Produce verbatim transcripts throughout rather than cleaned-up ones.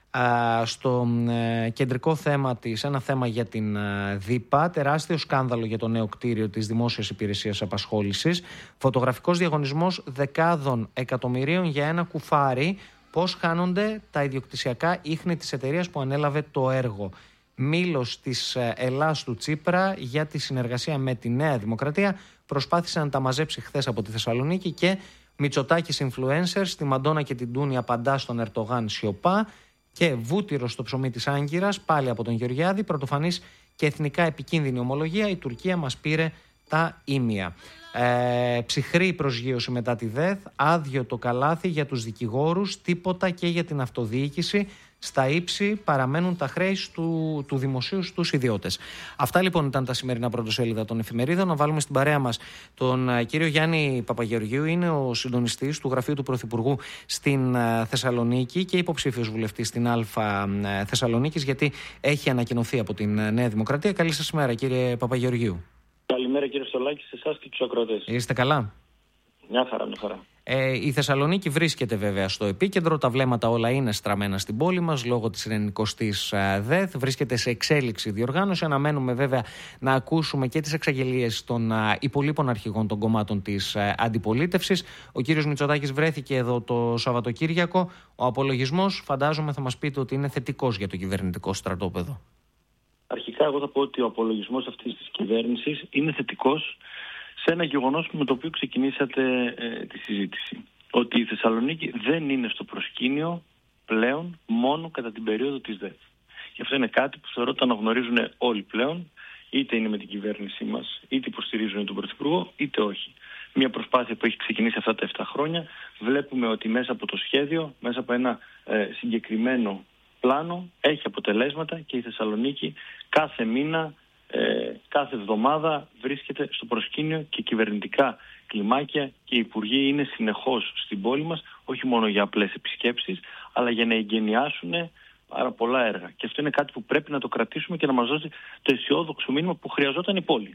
στο κεντρικό θέμα της, ένα θέμα για την ΔΥΠΑ, τεράστιο σκάνδαλο για το νέο κτίριο της Δημόσιας Υπηρεσίας Απασχόλησης, φωτογραφικός διαγωνισμός δεκάδων εκατομμυρίων για ένα κουφάρι, πώς χάνονται τα ιδιοκτησιακά ίχνη της εταιρείας που ανέλαβε το έργο. Μήλος της Ελλάς του Τσίπρα για τη συνεργασία με τη Νέα Δημοκρατία, προσπάθησε να τα μαζέψει χθες από τη Θεσσαλονίκη, και Μητσοτάκης influencers, τη Μαντόνα και την Τούνη απαντά στον Ερντογάν σιωπά, και βούτυρο στο ψωμί της Άγκυρας, πάλι από τον Γεωργιάδη, πρωτοφανής και εθνικά επικίνδυνη ομολογία, η Τουρκία μας πήρε τα ίμια. Ε, ψυχρή προσγείωση μετά τη ΔΕΘ, άδειο το καλάθι για τους δικηγόρους, τίποτα και για την αυτοδιοίκηση. Στα ύψη παραμένουν τα χρέη του, του δημοσίου στους ιδιώτες. Αυτά λοιπόν ήταν τα σημερινά πρωτοσέλιδα των εφημερίδων. Να βάλουμε στην παρέα μας τον uh, κύριο Γιάννη Παπαγεωργίου, είναι ο συντονιστής του Γραφείου του Πρωθυπουργού στην uh, Θεσσαλονίκη και υποψήφιος βουλευτής στην Α uh, Θεσσαλονίκης, γιατί έχει ανακοινωθεί από την uh, Νέα Δημοκρατία. Καλή σας μέρα, κύριε Παπαγεωργίου. Καλημέρα, κύριε Στολάκη, σε εσάς και τους ακροατές. Είστε καλά? Μια χαρά, μια χαρά. Ε, η Θεσσαλονίκη βρίσκεται βέβαια στο επίκεντρο, τα βλέμματα όλα είναι στραμμένα στην πόλη μας λόγω της ενενηκοστής ΔΕΘ, βρίσκεται σε εξέλιξη διοργάνωση. Αναμένουμε βέβαια να ακούσουμε και τις εξαγγελίες των υπολείπων αρχηγών των κομμάτων της αντιπολίτευσης. Ο κύριος Μητσοτάκης βρέθηκε εδώ το Σαββατοκύριακο. Ο απολογισμός, φαντάζομαι, θα μας πείτε ότι είναι θετικός για το κυβερνητικό στρατόπεδο. Αρχικά, εγώ θα πω ότι ο απολογισμός αυτής της κυβέρνησης είναι θετικός σε ένα γεγονός με το οποίο ξεκινήσατε ε, τη συζήτηση. Ότι η Θεσσαλονίκη δεν είναι στο προσκήνιο πλέον μόνο κατά την περίοδο της ΔΕΘ. Και αυτό είναι κάτι που θεωρώ ότι αναγνωρίζουν όλοι πλέον, είτε είναι με την κυβέρνησή μας, είτε υποστηρίζουν τον Πρωθυπουργό, είτε όχι. Μια προσπάθεια που έχει ξεκινήσει αυτά τα επτά χρόνια. Βλέπουμε ότι μέσα από το σχέδιο, μέσα από ένα ε, συγκεκριμένο πλάνο, έχει αποτελέσματα και η Θεσσαλονίκη κάθε μήνα, Ε, κάθε εβδομάδα βρίσκεται στο προσκήνιο και κυβερνητικά κλιμάκια και οι υπουργοί είναι συνεχώς στην πόλη μας, όχι μόνο για απλές επισκέψεις, αλλά για να εγκαινιάσουν πάρα πολλά έργα. Και αυτό είναι κάτι που πρέπει να το κρατήσουμε και να μας δώσει το αισιόδοξο μήνυμα που χρειαζόταν η πόλη.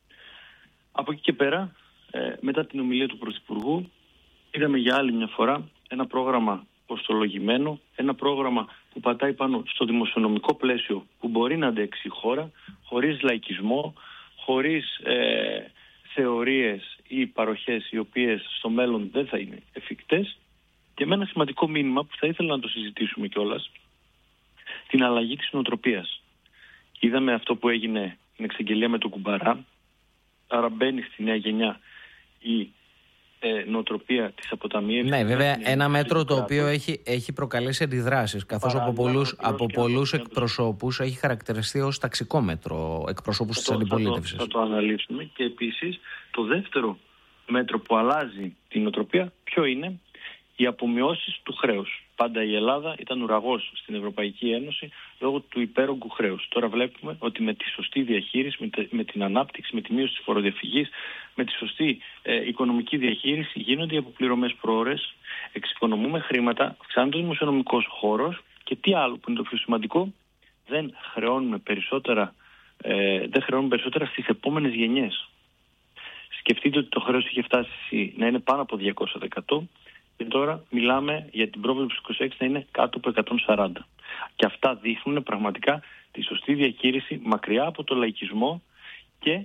Από εκεί και πέρα, ε, μετά την ομιλία του Πρωθυπουργού, είδαμε για άλλη μια φορά ένα πρόγραμμα κοστολογημένο, ένα πρόγραμμα που πατάει πάνω στο δημοσιονομικό πλαίσιο που μπορεί να αντέξει η χώρα, χωρίς λαϊκισμό, χωρίς ε, θεωρίες ή παροχές οι οποίες στο μέλλον δεν θα είναι εφικτές, και με ένα σημαντικό μήνυμα που θα ήθελα να το συζητήσουμε κιόλας, την αλλαγή της νοοτροπίας. Είδαμε αυτό που έγινε στην εξαγγελία με τον Κουμπαρά, άρα μπαίνει στη νέα γενιά η Ε, νοοτροπία της αποταμίευσης. Ναι, βέβαια, ένα μέτρο το οποίο έχει, έχει προκαλέσει αντιδράσεις, καθώς από πολλούς, από πολλούς εκπροσώπους έχει χαρακτηριστεί ως ταξικό μέτρο εκπροσώπους της αντιπολίτευσης. Θα το, θα το αναλύσουμε. Και επίσης το δεύτερο μέτρο που αλλάζει την νοοτροπία ποιο είναι? Οι απομειώσεις του χρέους. Πάντα η Ελλάδα ήταν ουραγός στην Ευρωπαϊκή Ένωση λόγω του υπέρογκου χρέους. Τώρα βλέπουμε ότι με τη σωστή διαχείριση, με, τε, με την ανάπτυξη, με τη μείωση της φοροδιαφυγής, με τη σωστή ε, οικονομική διαχείριση γίνονται οι αποπληρωμές πρόωρες, εξοικονομούμε χρήματα, αυξάνεται ο δημοσιονομικός χώρος και τι άλλο που είναι το πιο σημαντικό, δεν χρεώνουμε περισσότερα, ε, δεν χρεώνουμε περισσότερα στις επόμενες γενιές. Σκεφτείτε ότι το χρέος είχε φτάσει να είναι πάνω από διακόσια τοις εκατό. Και τώρα μιλάμε για την πρόβλεψη του είκοσι έξι να είναι κάτω από εκατόν σαράντα. Και αυτά δείχνουν πραγματικά τη σωστή διαχείριση μακριά από το λαϊκισμό και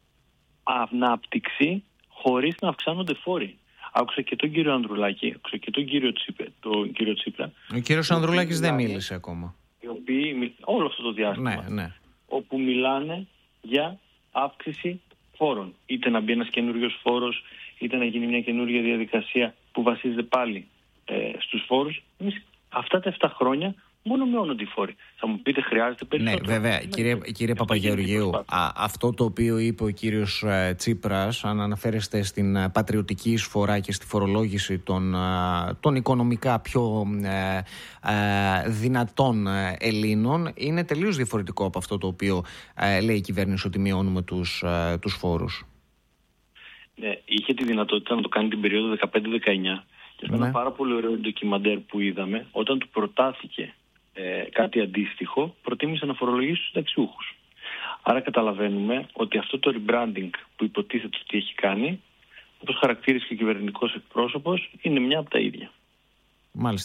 ανάπτυξη χωρίς να αυξάνονται φόροι. Άκουσα και τον κύριο Ανδρουλάκη, άκουσα και τον κύριο, Τσίπρα, τον κύριο Τσίπρα. Ο κύριος Ανδρουλάκης δεν μίλησε ακόμα. Οι οποίοι, όλο αυτό το διάστημα, ναι, ναι. όπου μιλάνε για αύξηση φόρων. Είτε να μπει ένας καινούριος φόρος, είτε να γίνει μια καινούργια διαδικασία που βασίζεται πάλι ε, στους φόρους. Εμείς αυτά τα επτά χρόνια μόνο μειώνονται οι φόροι. Θα μου πείτε, χρειάζεται περισσότερο? Ναι, βέβαια. Ναι, κύριε, κύριε Παπαγεωργίου, α, αυτό το οποίο είπε ο κύριος ε, Τσίπρας, αν αναφέρεστε στην ε, πατριωτική εισφορά και στη φορολόγηση των, ε, των οικονομικά πιο ε, ε, δυνατών ε, Ελλήνων, είναι τελείως διαφορετικό από αυτό το οποίο ε, λέει η κυβέρνηση, ότι μειώνουμε τους, ε, τους φόρους. Ναι, είχε τη δυνατότητα να το κάνει την περίοδο δεκαπέντε δεκαεννιά και σε ένα ναι. πάρα πολύ ωραίο ντοκιμαντέρ που είδαμε, όταν του προτάθηκε ε, κάτι αντίστοιχο, προτίμησε να φορολογήσει τους συνταξιούχους. Άρα καταλαβαίνουμε ότι αυτό το rebranding που υποτίθεται ότι έχει κάνει, όπως χαρακτήρισε και ο κυβερνητικός εκπρόσωπος, είναι μια από τα ίδια. Μάλιστα.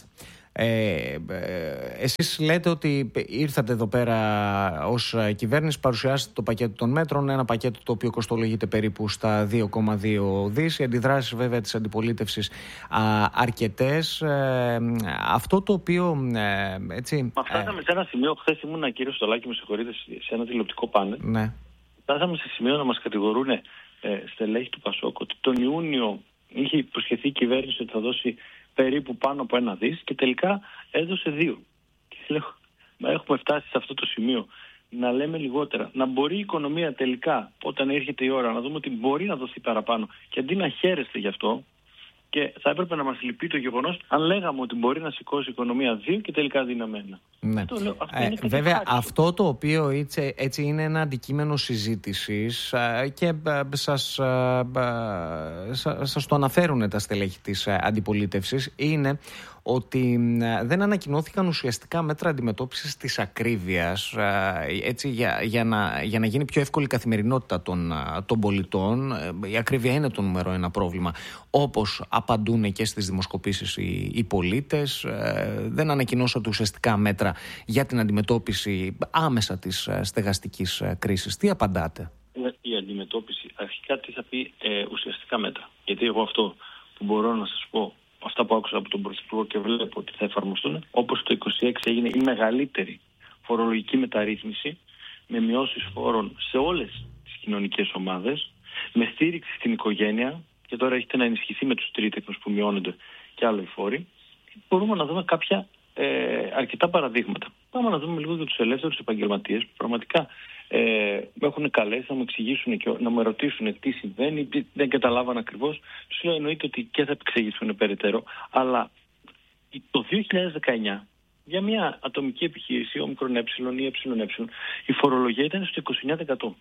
Ε, εσείς λέτε ότι ήρθατε εδώ πέρα ως κυβέρνηση, παρουσιάσετε το πακέτο των μέτρων, ένα πακέτο το οποίο κοστολογείται περίπου στα δύο κόμμα δύο δις. Οι αντιδράσεις βέβαια της αντιπολίτευσης α, αρκετές. Ε, αυτό το οποίο ε, έτσι... Μα φτάσαμε ε, σε ένα σημείο, χθες ήμουν, κύριο Στολάκη, με συγχωρείτε, σε ένα τηλεοπτικό πάνελ. Ναι. Φτάσαμε σε σημείο να μας κατηγορούν ε, στελέχη του Πασόκ ότι τον Ιούνιο είχε υποσχεθεί η κυβέρνηση ότι θα δώσει περίπου πάνω από ένα δις και τελικά έδωσε δύο. Και λέω, μα έχουμε φτάσει σε αυτό το σημείο να λέμε λιγότερα. Να μπορεί η οικονομία τελικά, όταν έρχεται η ώρα, να δούμε ότι μπορεί να δοθεί παραπάνω και αντί να χαίρεστε γι' αυτό, και θα έπρεπε να μας λυπεί το γεγονός αν λέγαμε ότι μπορεί να σηκώσει η οικονομία δύο και τελικά δίναμε ένα. Ναι. Αυτό λέω, αυτό ε, βέβαια αυτό το οποίο έτσι, έτσι είναι ένα αντικείμενο συζήτησης και σας, σας το αναφέρουν τα στελέχη της αντιπολίτευσης, είναι ότι δεν ανακοινώθηκαν ουσιαστικά μέτρα αντιμετώπισης της ακρίβειας, έτσι, για, για, να, για να γίνει πιο εύκολη η καθημερινότητα των, των πολιτών. Η ακρίβεια είναι το νούμερο ένα πρόβλημα, όπως απαντούν και στις δημοσκοπήσεις οι, οι πολίτες. Δεν ανακοινώσατε ουσιαστικά μέτρα για την αντιμετώπιση άμεσα της στεγαστικής κρίσης. Τι απαντάτε? Η αντιμετώπιση, αρχικά τι θα πει ε, ουσιαστικά μέτρα. Γιατί εγώ αυτό που μπορώ να σας πω, αυτά που άκουσα από τον Πρωθυπουργό και βλέπω ότι θα εφαρμοστούν, όπως το είκοσι έξι έγινε η μεγαλύτερη φορολογική μεταρρύθμιση, με μειώσεις φόρων σε όλες τις κοινωνικές ομάδες, με στήριξη στην οικογένεια, και τώρα έχετε να ενισχυθεί με τους τρίτεκνους που μειώνονται και άλλοι φόροι. Μπορούμε να δούμε κάποια ε, αρκετά παραδείγματα. Πάμε να δούμε λίγο για τους ελεύθερους επαγγελματίες που πραγματικά ε, με έχουν καλέσει να μου εξηγήσουν και να μου ερωτήσουν τι συμβαίνει, δεν καταλάβαν ακριβώς. Τους λέω εννοείται ότι και θα εξηγήσουν περαιτέρω, αλλά το δύο χιλιάδες δεκαεννιά για μια ατομική επιχείρηση, όμικρον ε ή ε, η φορολογία ήταν στο είκοσι εννέα τοις εκατό.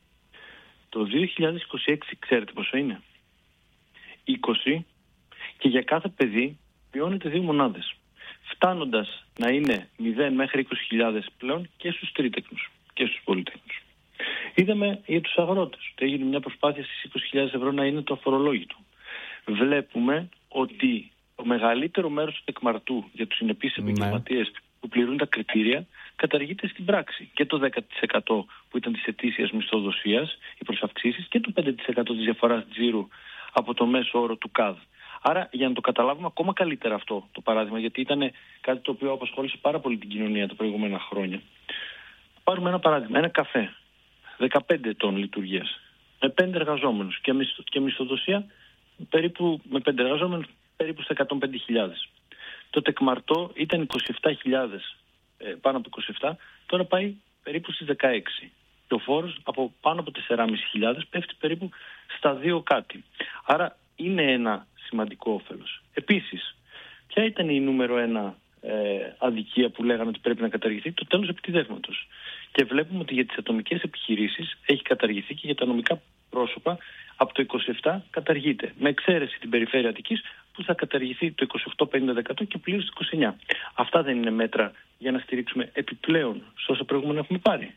Το δύο χιλιάδες είκοσι έξι ξέρετε πόσο είναι? είκοσι, και για κάθε παιδί μειώνεται δύο μονάδες, φτάνοντας να είναι μηδέν μέχρι είκοσι χιλιάδες πλέον και στους τρίτεκνους και στους πολυτέχνους. Είδαμε για τους αγρότες ότι έγινε μια προσπάθεια στις είκοσι χιλιάδες ευρώ να είναι το αφορολόγητο. Βλέπουμε ότι το μεγαλύτερο μέρος του τεκμαρτού για τους συνεπείς επαγγελματίες που πληρούν τα κριτήρια καταργείται στην πράξη. Και το δέκα τοις εκατό που ήταν της ετήσιας μισθοδοσίας, οι προσαυξήσεις, και το πέντε τοις εκατό της διαφοράς τζίρου από το μέσο όρο του ΚΑΔ. Άρα, για να το καταλάβουμε ακόμα καλύτερα αυτό το παράδειγμα, γιατί ήταν κάτι το οποίο απασχόλησε πάρα πολύ την κοινωνία τα προηγούμενα χρόνια. Πάρουμε ένα παράδειγμα, ένα καφέ, δεκαπέντε ετών λειτουργίας, με πέντε εργαζόμενους και, μισθο, και μισθοδοσία περίπου, με πέντε εργαζόμενους περίπου στα εκατόν πέντε χιλιάδες. Το τεκμαρτό ήταν είκοσι επτά χιλιάδες, ε, πάνω από είκοσι επτά, τώρα πάει περίπου στις δεκαέξι. Και ο φόρος από πάνω από τέσσερις χιλιάδες πέφτει περίπου στα δύο κάτι. Άρα είναι ένα σημαντικό όφελος. Επίσης, ποια ήταν η νούμερο ένα ε, αδικία που λέγανε ότι πρέπει να καταργηθεί? Το τέλος επιτιδεύματος. Και βλέπουμε ότι για τις ατομικές επιχειρήσεις έχει καταργηθεί και για τα νομικά πρόσωπα από το είκοσι επτά καταργείται. Με εξαίρεση την περιφέρεια Αττικής που θα καταργηθεί το είκοσι οκτώ πενήντα τοις εκατό και πλήρως το είκοσι εννέα τοις εκατό. Αυτά δεν είναι μέτρα για να στηρίξουμε επιπλέον σε όσα προηγούμενα έχουμε πάρει?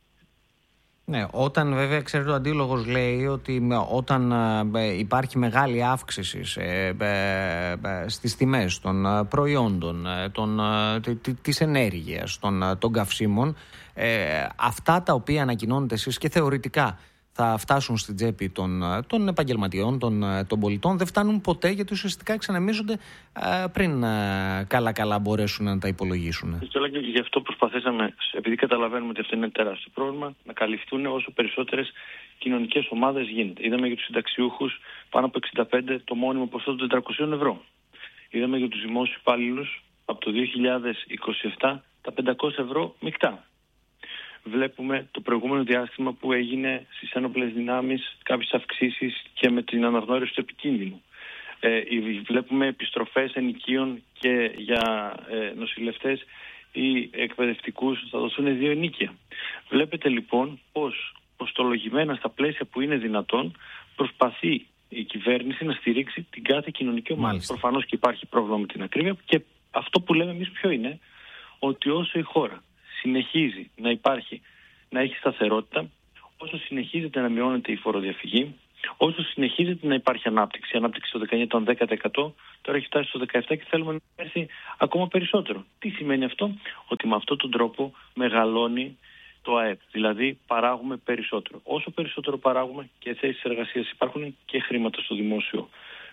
Ναι, όταν βέβαια ξέρετε ο αντίλογος λέει ότι όταν ε, υπάρχει μεγάλη αύξηση ε, ε, ε, στις τιμές των προϊόντων, ε, των, ε, της ενέργειας, των, των καυσίμων, ε, αυτά τα οποία ανακοινώνετε εσείς και θεωρητικά θα φτάσουν στην τσέπη των, των επαγγελματιών, των, των πολιτών, δεν φτάνουν ποτέ, γιατί ουσιαστικά εξανεμίζονται ε, πριν ε, καλά-καλά μπορέσουν να τα υπολογίσουν. Και γι' αυτό προσπαθήσαμε, επειδή καταλαβαίνουμε ότι αυτό είναι τεράστιο πρόβλημα, να καλυφθούν όσο περισσότερες κοινωνικές ομάδες γίνεται. Είδαμε για τους συνταξιούχους πάνω από εξήντα πέντε το μόνιμο ποσό των τετρακοσίων ευρώ. Είδαμε για τους δημόσιους υπάλληλους από το δύο χιλιάδες είκοσι επτά τα πεντακόσια ευρώ μεικτά. Βλέπουμε το προηγούμενο διάστημα που έγινε στις ένοπλες δυνάμεις κάποιες αυξήσεις και με την αναγνώριση του επικίνδυνου. Ε, βλέπουμε επιστροφές ενοικίων και για ε, νοσηλευτές ή εκπαιδευτικούς θα δοθούν δύο ενίκια. Βλέπετε λοιπόν πως κοστολογημένα στα πλαίσια που είναι δυνατόν προσπαθεί η κυβέρνηση να στηρίξει την κάθε κοινωνική ομάδα. Προφανώς και υπάρχει πρόβλημα με την ακρίβεια, και αυτό που λέμε εμείς ποιο είναι? Ότι όσο η χώρα συνεχίζει να υπάρχει, να έχει σταθερότητα, όσο συνεχίζεται να μειώνεται η φοροδιαφυγή, Όσο συνεχίζεται να υπάρχει ανάπτυξη, η ανάπτυξη το δεκαεννιά ήταν δέκα τοις εκατό, τώρα έχει φτάσει στο δεκαεπτά τοις εκατό και θέλουμε να έρθει ακόμα περισσότερο. Τι σημαίνει αυτό? Ότι με αυτόν τον τρόπο μεγαλώνει το ΑΕΠ, δηλαδή παράγουμε περισσότερο. Όσο περισσότερο παράγουμε και θέσεις εργασίας υπάρχουν και χρήματα στο δημόσιο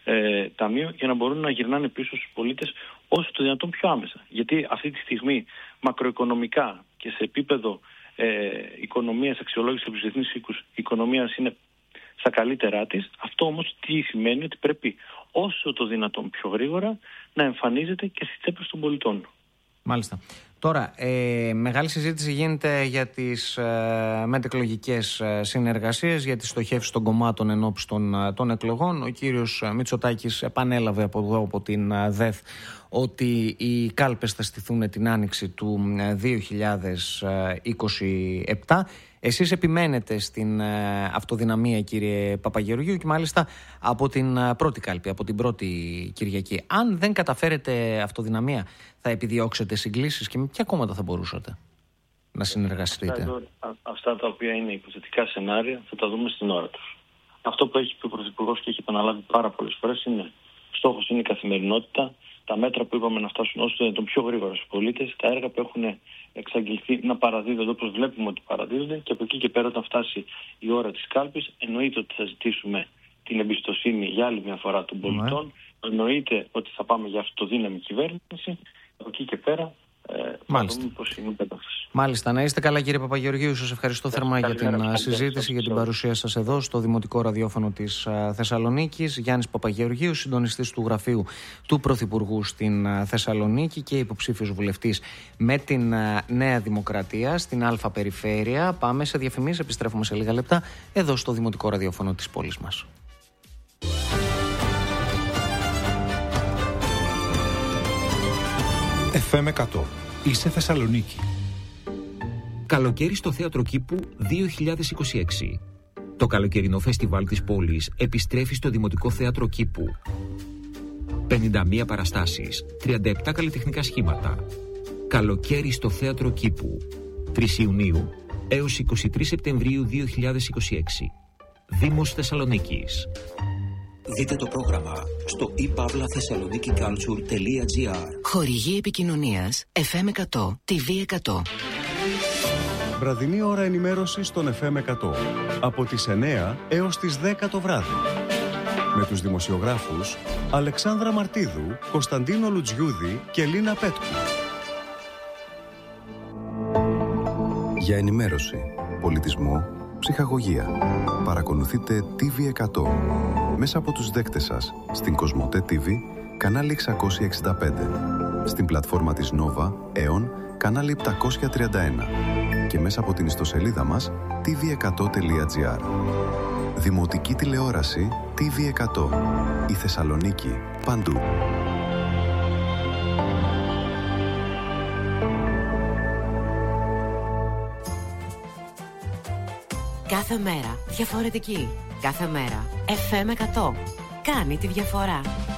ε, ταμείο για να μπορούν να γυρνάνε πίσω στους πολίτες όσο το δυνατόν πιο άμεσα. Γιατί αυτή τη στιγμή μακροοικονομικά και σε επίπεδο ε, οικονομίας, αξιολόγησης από τους διεθνείς οίκους, η οικονομία είναι στα καλύτερά της. Αυτό όμως τι σημαίνει? Ότι πρέπει όσο το δυνατόν πιο γρήγορα να εμφανίζεται και στις τσέπες των πολιτών. Μάλιστα. Τώρα, ε, μεγάλη συζήτηση γίνεται για τις ε, μετεκλογικές ε, συνεργασίες, για τις στοχεύσεις των κομμάτων ενόψει των, ε, των εκλογών. Ο κύριος Μητσοτάκης επανέλαβε από εδώ, από την ε, ΔΕΘ, ότι οι κάλπες θα στηθούν την άνοιξη του ε, δύο χιλιάδες είκοσι επτά. Εσείς επιμένετε στην ε, αυτοδυναμία, κύριε Παπαγεωργίου, και μάλιστα από την ε, πρώτη κάλπη, από την πρώτη Κυριακή. Αν δεν καταφέρετε αυτοδυναμία, θα επιδιώξετε συγκλήσεις και με ποια κόμματα θα μπορούσατε να συνεργαστείτε? Αυτά, αυτά τα οποία είναι υποθετικά σενάρια θα τα δούμε στην ώρα τους. Αυτό που έχει πει ο Πρωθυπουργός και έχει επαναλάβει πάρα πολλές φορές είναι στόχος είναι η καθημερινότητα, τα μέτρα που είπαμε να φτάσουν όσο το πιο γρήγορα στους πολίτες, τα έργα που έχουν εξαγγελθεί να παραδίδονται όπως βλέπουμε ότι παραδίδονται, και από εκεί και πέρα όταν φτάσει η ώρα της κάλπης εννοείται ότι θα ζητήσουμε την εμπιστοσύνη για άλλη μια φορά των πολιτών, mm. εννοείται ότι θα πάμε για αυτοδύναμη κυβέρνηση, από εκεί και πέρα ε, θα δούμε πώς είναι η κατάσταση. Μάλιστα. Να είστε καλά, κύριε Παπαγεωργίου. Σας ευχαριστώ θερμά για την μέρα, συζήτηση, για την παρουσία σας εδώ στο Δημοτικό Ραδιόφωνο της Θεσσαλονίκης. Γιάννης Παπαγεωργίου, συντονιστής του γραφείου του Πρωθυπουργού στην Θεσσαλονίκη και υποψήφιος βουλευτής με την Νέα Δημοκρατία στην Α Περιφέρεια. Πάμε σε διαφημίσεις, επιστρέφουμε σε λίγα λεπτά εδώ στο Δημοτικό Ραδιόφωνο της πόλης μας. εφ εμ εκατό. Είσαι Θεσσαλονίκη. Καλοκαίρι στο Θέατρο Κήπου δύο χιλιάδες είκοσι έξι. Το καλοκαιρινό φεστιβάλ της πόλης επιστρέφει στο Δημοτικό Θέατρο Κήπου. πενήντα μία παραστάσεις, τριάντα επτά καλλιτεχνικά σχήματα. Καλοκαίρι στο Θέατρο Κήπου. τρεις Ιουνίου έως εικοστή τρίτη Σεπτεμβρίου δύο χιλιάδες είκοσι έξι. Δήμος Θεσσαλονίκης. Δείτε το πρόγραμμα στο i pavla thessaloniki culture τελεία gr. Χορηγή επικοινωνίας εφ εμ εκατό, τι βι εκατό. Βραδινή ώρα ενημέρωσης στον εφ εμ εκατό. Από τις εννιά έως τις δέκα το βράδυ. Με τους δημοσιογράφους Αλεξάνδρα Μαρτίδου, Κωνσταντίνο Λουτζιούδη και Λίνα Πέτκου. Για ενημέρωση, πολιτισμό, ψυχαγωγία. Παρακολουθείτε τι βι εκατό μέσα από τους δέκτες σας στην Κοσμοτέ τι βι, κανάλι εξακόσια εξήντα πέντε, στην πλατφόρμα της Nova, Aeon, κανάλι επτακόσια τριάντα ένα και μέσα από την ιστοσελίδα μας τι βι εκατό τελεία gr. Δημοτική τηλεόραση τι βι εκατό. Η Θεσσαλονίκη παντού. Κάθε μέρα διαφορετική. Κάθε μέρα εφ εμ εκατό. Κάνει τη διαφορά.